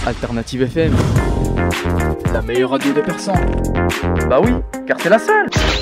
Alternative FM, la meilleure radio de Persan. Bah oui, car c'est la seule.